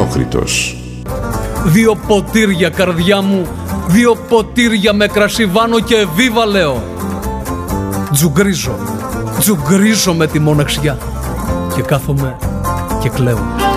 ανενόχλητος. 2 ποτήρια καρδιά μου, 2 ποτήρια με κρασί βάνω και βίβα λέω. Τζουγκρίζω με τη μοναξιά και κάθομαι και κλαίω.